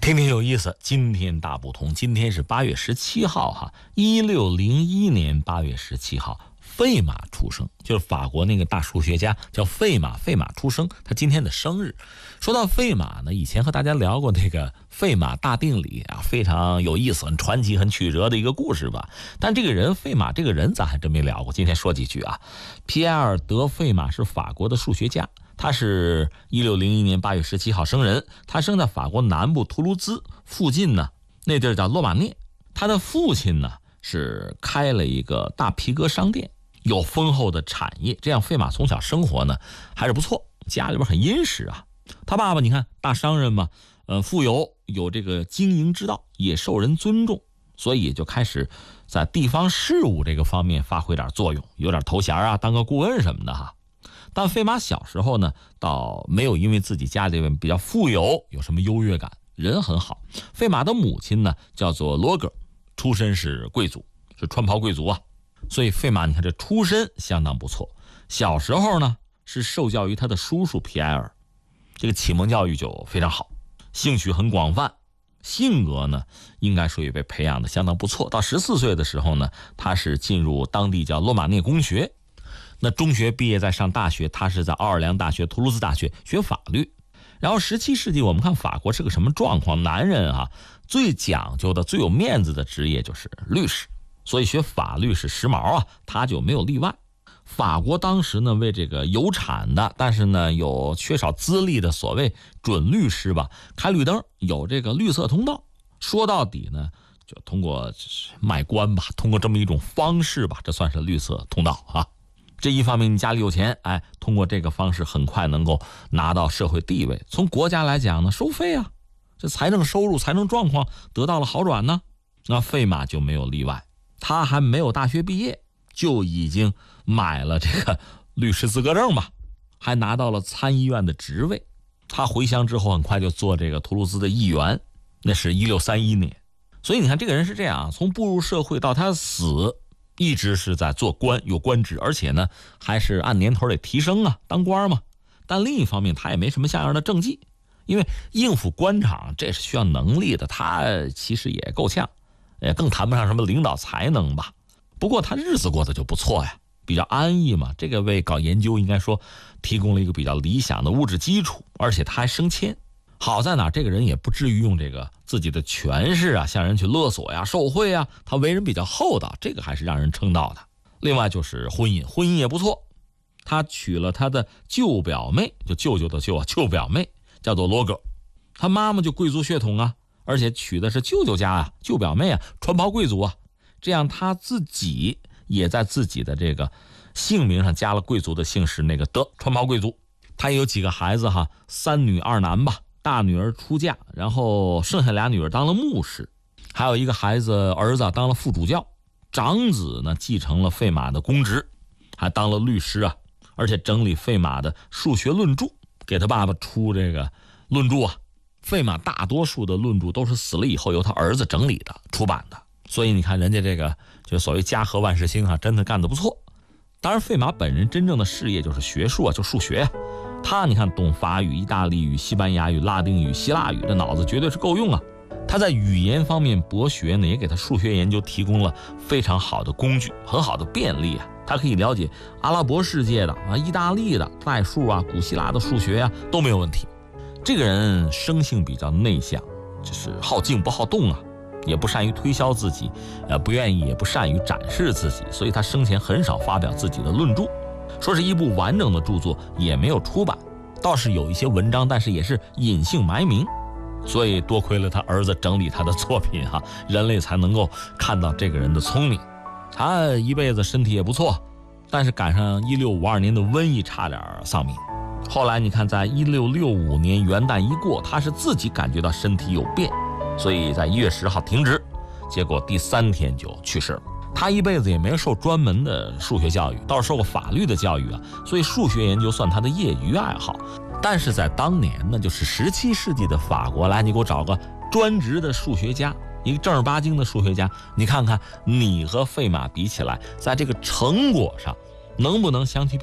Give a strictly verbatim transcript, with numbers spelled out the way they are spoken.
天天有意思，今天大不同。今天是八月十七号哈，一六零一年八月十七号，费马出生，就是法国那个大数学家叫费马，费马出生，他今天的生日。说到费马呢，以前和大家聊过这个费马大定理啊，非常有意思、很传奇、很曲折的一个故事吧。但这个人费马这个人咱还真没聊过，今天说几句啊。皮埃尔·德·费马是法国的数学家。他是一六零一年八月十七号生人，他生在法国南部图卢兹附近呢，那地儿叫洛马涅。他的父亲呢是开了一个大皮革商店，有丰厚的产业，这样费马从小生活呢还是不错，家里边很殷实啊。他爸爸你看大商人嘛，呃，富有，有这个经营之道，也受人尊重，所以也就开始在地方事务这个方面发挥点作用，有点头衔啊，当个顾问什么的哈。但费马小时候呢，倒没有因为自己家里面比较富有有什么优越感，人很好。费马的母亲呢叫做罗格，出身是贵族，是穿袍贵族啊，所以费马你看这出身相当不错。小时候呢是受教于他的叔叔皮埃尔，这个启蒙教育就非常好，兴趣很广泛，性格呢应该说也被培养的相当不错。到十四岁的时候呢，他是进入当地叫洛马涅公学。那中学毕业再上大学，他是在奥尔良大学、图卢兹大学学法律。然后十七世纪我们看法国是个什么状况，男人啊最讲究的、最有面子的职业就是律师，所以学法律是时髦啊，他就没有例外。法国当时呢为这个有产的但是呢有缺少资历的所谓准律师吧开绿灯，有这个绿色通道。说到底呢就通过卖官吧，通过这么一种方式吧，这算是绿色通道啊。这一方面你家里有钱，哎，通过这个方式很快能够拿到社会地位。从国家来讲呢，收费啊，这财政收入、财政状况得到了好转呢。那费马就没有例外，他还没有大学毕业就已经买了这个律师资格证吧，还拿到了参议院的职位。他回乡之后很快就做这个图卢兹的议员，那是一六三一年。所以你看这个人是这样，从步入社会到他死一直是在做官，有官职，而且呢还是按年头得提升啊，当官嘛。但另一方面他也没什么像样的政绩，因为应付官场这是需要能力的，他其实也够呛，也更谈不上什么领导才能吧。不过他日子过得就不错呀，比较安逸嘛，这个为搞研究应该说提供了一个比较理想的物质基础，而且他还升迁。好在哪，这个人也不至于用这个自己的权势啊向人去勒索呀、受贿啊，他为人比较厚道，这个还是让人称道的。另外就是婚姻，婚姻也不错，他娶了他的舅表妹，就舅舅的舅啊，舅表妹叫做罗格，他妈妈就贵族血统啊，而且娶的是舅舅家啊，舅表妹啊，穿袍贵族啊，这样他自己也在自己的这个姓名上加了贵族的姓氏，那个德，穿袍贵族。他也有几个孩子哈，三女二男吧。大女儿出嫁，然后剩下俩女儿当了牧师，还有一个孩子儿子当了副主教，长子呢继承了费马的公职，还当了律师啊，而且整理费马的数学论著，给他爸爸出这个论著啊。费马大多数的论著都是死了以后由他儿子整理的、出版的，所以你看人家这个就所谓家和万事兴啊，真的干得不错。当然费马本人真正的事业就是学术啊，就数学啊。他你看懂法语、意大利语、西班牙语、拉丁语、希腊语，这脑子绝对是够用啊。他在语言方面博学呢，也给他数学研究提供了非常好的工具，很好的便利啊。他可以了解阿拉伯世界的啊、意大利的代数啊、古希腊的数学啊都没有问题。这个人生性比较内向，就是好静不好动啊，也不善于推销自己，呃，不愿意也不善于展示自己，所以他生前很少发表自己的论著。说是一部完整的著作也没有出版，倒是有一些文章，但是也是隐姓埋名，所以多亏了他儿子整理他的作品哈、啊，人类才能够看到这个人的聪明。他一辈子身体也不错，但是赶上一六五二年的瘟疫差点丧命。后来你看在一六六五年元旦一过，他是自己感觉到身体有变，所以在一月十号停职，结果第三天就去世了。他一辈子也没有受专门的数学教育，倒是受过法律的教育啊，所以数学研究算他的业余爱好。但是在当年呢，就是十七世纪的法国，来你给我找个专职的数学家，一个正儿八经的数学家，你看看你和费马比起来，在这个成果上能不能相提并论？